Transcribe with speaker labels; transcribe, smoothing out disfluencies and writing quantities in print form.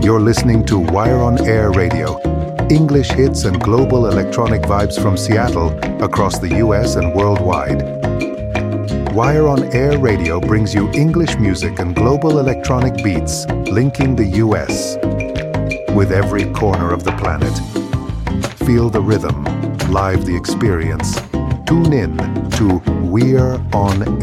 Speaker 1: You're listening to Wire on Air Radio, English hits and global electronic vibes from Seattle across the US and worldwide. Wire on Air Radio brings you English music and global electronic beats linking the US with every corner of the planet. Feel the rhythm, live the experience. Tune in to We're on